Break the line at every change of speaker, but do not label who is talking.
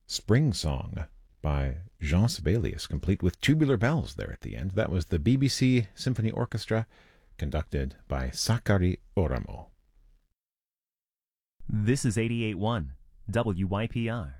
Spring Song by Jean Sibelius, complete with tubular bells there at the end. That was the BBC Symphony Orchestra, conducted by Sakari Oramo.
This is 88.1 WYPR.